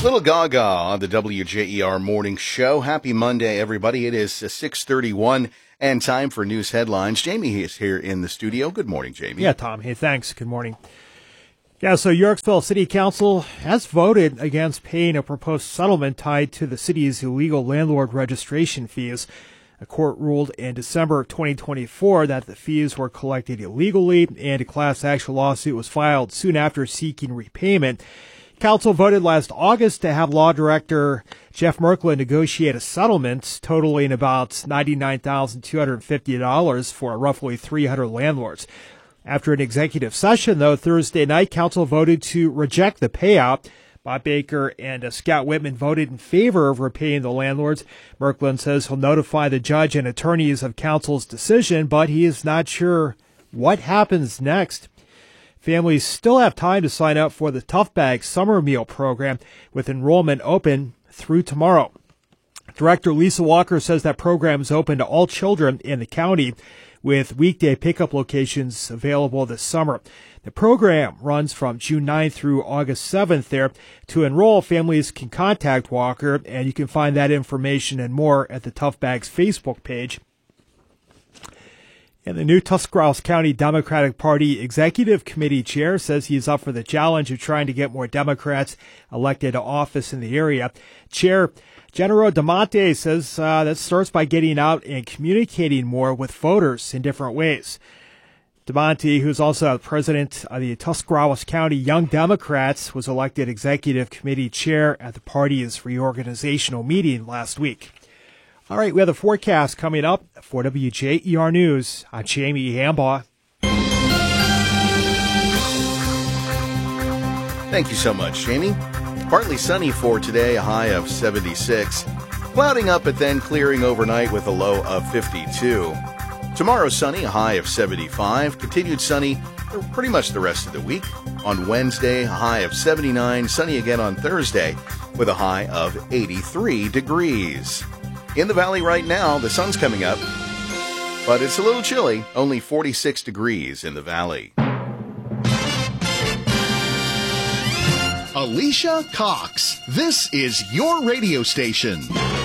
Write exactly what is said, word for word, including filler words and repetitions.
Little Gaga on the W J E R Morning Show. Happy Monday, everybody. It is six thirty-one and time for news headlines. Jamie is here in the studio. Good morning, Jamie. Yeah, Tom. Hey, thanks. Good morning. Yeah, so Yorksville City Council has voted against paying a proposed settlement tied to the city's illegal landlord registration fees. A court ruled in December twenty twenty-four that the fees were collected illegally, and a class action lawsuit was filed soon after seeking repayment. Council voted last August to have Law Director Jeff Merklin negotiate a settlement totaling about ninety-nine thousand two hundred fifty dollars for roughly three hundred landlords. After an executive session, though, Thursday night, Council voted to reject the payout. Bob Baker and uh, Scott Whitman voted in favor of repaying the landlords. Merklin says he'll notify the judge and attorneys of Council's decision, but he is not sure what happens next. Families still have time to sign up for the Tough Bag Summer Meal Program, with enrollment open through tomorrow. Director Lisa Walker says that program is open to all children in the county, with weekday pickup locations available this summer. The program runs from June ninth through August seventh there. To enroll, families can contact Walker, and you can find that information and more at the Tough Bags Facebook page. And the new Tuscarawas County Democratic Party Executive Committee Chair says he's up for the challenge of trying to get more Democrats elected to office in the area. Chair General DeMonte says uh, that starts by getting out and communicating more with voters in different ways. DeMonte, who's also the president of the Tuscarawas County Young Democrats, was elected Executive Committee Chair at the party's reorganizational meeting last week. All right, we have the forecast coming up for W J E R News. I'm Jamie Hambaugh. Thank you so much, Jamie. Partly sunny for today, a high of seventy-six. Clouding up but then clearing overnight with a low of fifty-two. Tomorrow sunny, a high of seventy-five. Continued sunny for pretty much the rest of the week. On Wednesday, a high of seventy-nine. Sunny again on Thursday with a high of eighty-three degrees. In the valley right now, the sun's coming up, but it's a little chilly, only forty-six degrees in the valley. Alicia Cox, this is your radio station.